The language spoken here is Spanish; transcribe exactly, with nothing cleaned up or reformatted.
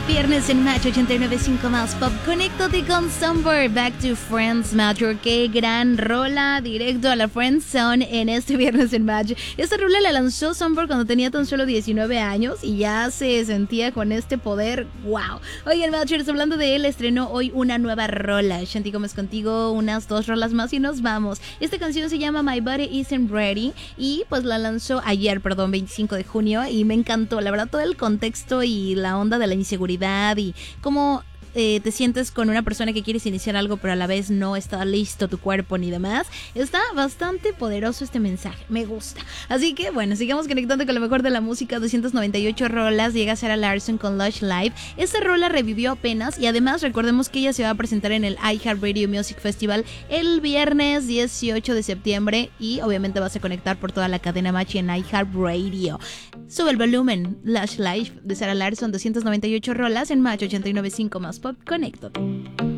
Viernes en Match ochenta y nueve punto cinco más Pop. Conéctate con Somewhere Back to Friends Match. Qué gran rola, directo a la Friend Zone en este Viernes en Match. Esta rola la lanzó Somewhere cuando tenía tan solo diecinueve años y ya se sentía con este poder. ¡Wow! Oye, Matchers, hablando de él, estrenó hoy una nueva rola. Shanti Gómez contigo, unas dos rolas más y nos vamos. Esta canción se llama My Body Isn't Ready y pues la lanzó ayer, perdón, veinticinco de junio, y me encantó. La verdad, todo el contexto y la onda de la inseguridad y cómo eh, te sientes con una persona que quieres iniciar algo pero a la vez no está listo tu cuerpo ni demás. Está bastante poderoso este mensaje, me gusta. Así que bueno, sigamos conectando con lo mejor de la música. Doscientas noventa y ocho rolas, llega Sarah Larson con Lush Live. Esta rola revivió apenas y además recordemos que ella se va a presentar en el iHeartRadio Music Festival el viernes dieciocho de septiembre y obviamente vas a conectar por toda la cadena Match en iHeartRadio. Sube el volumen. Lush Live de Sarah Larson, doscientas noventa y ocho rolas en Match ochenta y nueve punto cinco más Pop. Conéctate.